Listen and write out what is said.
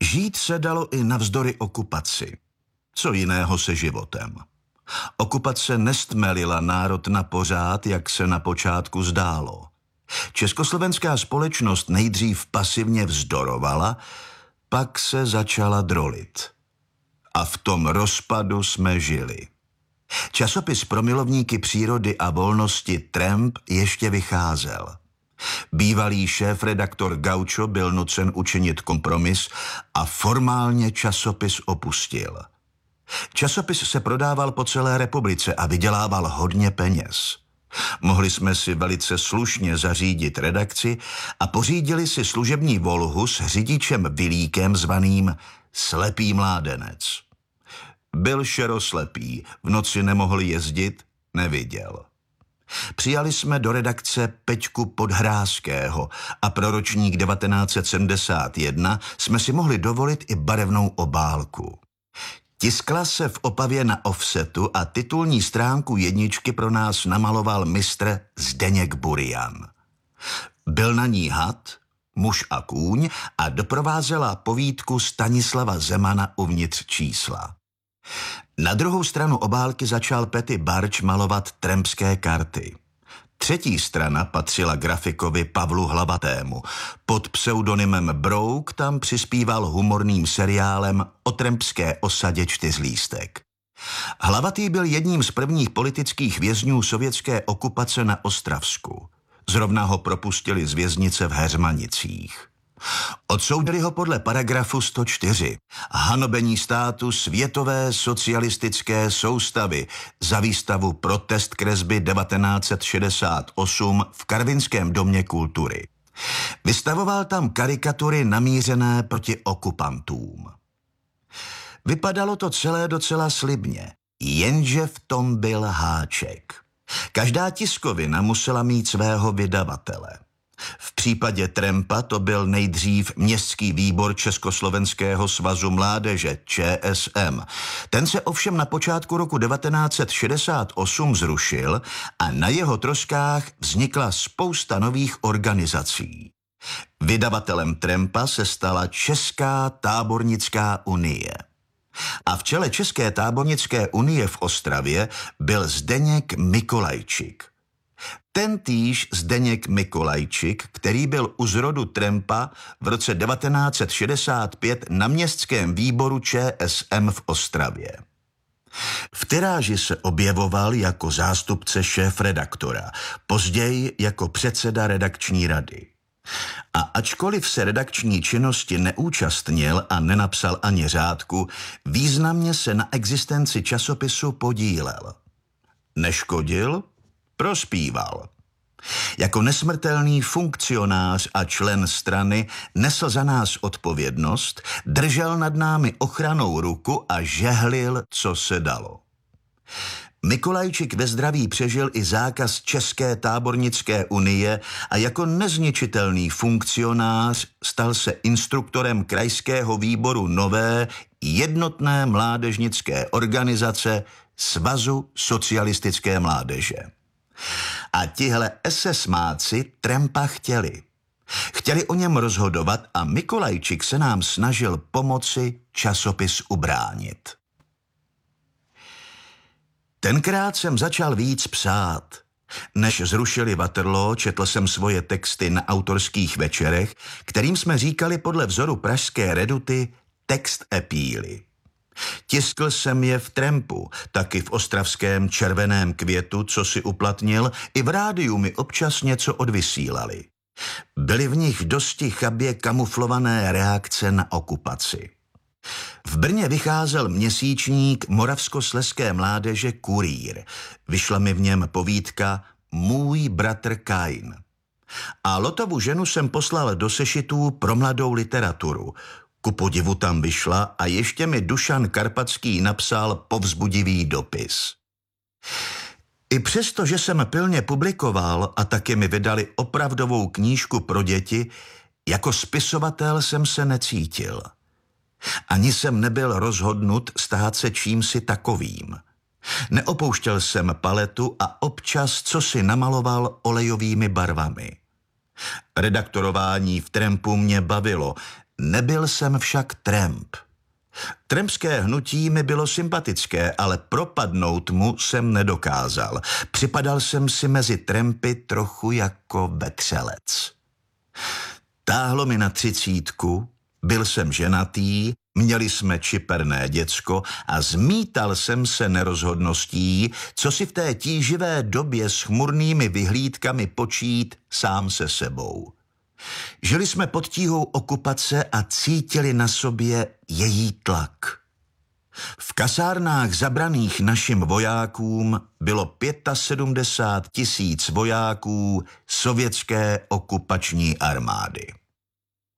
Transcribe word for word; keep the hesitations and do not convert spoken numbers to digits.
Žít se dalo i navzdory okupaci. Co jiného se životem. Okupace nestmelila národ na pořád, jak se na počátku zdálo. Československá společnost nejdřív pasivně vzdorovala, pak se začala drolit. A v tom rozpadu jsme žili. Časopis pro milovníky přírody a volnosti Tramp ještě vycházel. Bývalý šéfredaktor Gaucho byl nucen učinit kompromis a formálně časopis opustil. Časopis se prodával po celé republice a vydělával hodně peněz. Mohli jsme si velice slušně zařídit redakci a pořídili si služební Volhu s řidičem Vilíkem zvaným Slepý mládenec. Byl šeroslepý, v noci nemohl jezdit, neviděl. Přijali jsme do redakce Peťku Podhrázkého a pro ročník devatenáct set sedmdesát jedna jsme si mohli dovolit i barevnou obálku. Tiskla se v Opavě na offsetu a titulní stránku jedničky pro nás namaloval mistr Zdeněk Burian. Byl na ní had, muž a kůň a doprovázela povídku Stanislava Zemana uvnitř čísla. Na druhou stranu obálky začal Petty Barč malovat trampské karty. Třetí strana patřila grafikovi Pavlu Hlavatému. Pod pseudonymem Brouk tam přispíval humorným seriálem o trampské osadě Čtyřlístek. Hlavatý byl jedním z prvních politických vězňů sovětské okupace na Ostravsku. Zrovna ho propustili z věznice v Heřmanicích. Odsoudili ho podle paragrafu sto čtyři. Hanobení státu světové socialistické soustavy za výstavu Protest kresby devatenáct set šedesát osm v Karvinském domě kultury. Vystavoval tam karikatury namířené proti okupantům. Vypadalo to celé docela slibně, jenže v tom byl háček. Každá tiskovina musela mít svého vydavatele. V případě Trampa to byl nejdřív Městský výbor Československého svazu mládeže ČSM. Ten se ovšem na počátku roku devatenáct set šedesát osm zrušil a na jeho troskách vznikla spousta nových organizací. Vydavatelem Trampa se stala Česká tábornická unie. A v čele České tábornické unie v Ostravě byl Zdeněk Mikolajčik. Tentýž Zdeněk Mikolajčik, který byl u zrodu Trampa v roce devatenáct set šedesát pět na Městském výboru ČSM v Ostravě. V tiráži se objevoval jako zástupce šéfredaktora, později jako předseda redakční rady. A ačkoliv se redakční činnosti neúčastnil a nenapsal ani řádku, významně se na existenci časopisu podílel. Neškodil, prospíval. Jako nesmrtelný funkcionář a člen strany nesl za nás odpovědnost, držel nad námi ochranou ruku a žehlil, co se dalo. Mikolajčik ve zdraví přežil i zákaz České tábornické unie a jako nezničitelný funkcionář stal se instruktorem krajského výboru nové jednotné mládežnické organizace Svazu socialistické mládeže. A tihle esesmáci Trampa chtěli. Chtěli o něm rozhodovat a Mikolajčik se nám snažil pomoci časopis ubránit. Tenkrát jsem začal víc psát. Než zrušili Waterloo, četl jsem svoje texty na autorských večerech, kterým jsme říkali podle vzoru pražské reduty text epíly. Tiskl jsem je v Trampu, taky v ostravském Červeném květu, co si uplatnil, i v rádiu mi občas něco odvysílali. Byly v nich dosti chabě kamuflované reakce na okupaci. V Brně vycházel měsíčník Moravskoslezské mládeže Kurýr. Vyšla mi v něm povídka Můj bratr Kain. A Lotovu ženu jsem poslal do sešitů pro mladou literaturu. Ku podivu tam vyšla a ještě mi Dušan Karpatský napsal povzbudivý dopis. I přesto, že jsem pilně publikoval a taky mi vydali opravdovou knížku pro děti, jako spisovatel jsem se necítil. Ani jsem nebyl rozhodnut stát se čímsi takovým. Neopouštěl jsem paletu a občas co si namaloval olejovými barvami. Redaktorování v Trampu mě bavilo, Nebyl jsem však tramp. Trampské hnutí mi bylo sympatické, ale propadnout mu jsem nedokázal. Připadal jsem si mezi trampy trochu jako vetřelec. Táhlo mi na třicítku, byl jsem ženatý, měli jsme čiperné děcko a zmítal jsem se nerozhodností, co si v té tíživé době s chmurnými vyhlídkami počít sám se sebou. Žili jsme pod tíhou okupace a cítili na sobě její tlak. V kasárnách zabraných našim vojákům bylo sedmdesát pět tisíc vojáků sovětské okupační armády.